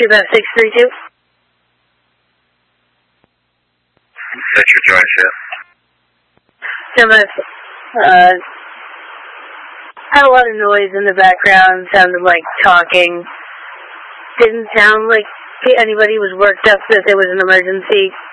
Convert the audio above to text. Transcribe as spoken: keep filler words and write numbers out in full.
two five six three two. Set your joint set. Gentlemen, uh, had a lot of noise in the background, sounded like talking. Didn't sound like anybody was worked up that there was an emergency.